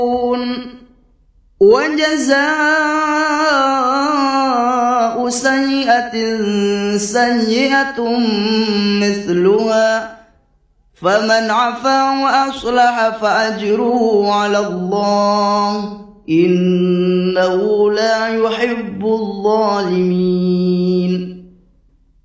وجزاء سيئة سيئة مثلها فمن عفا وأصلح فأجره على الله إنه لا يحب الظالمين.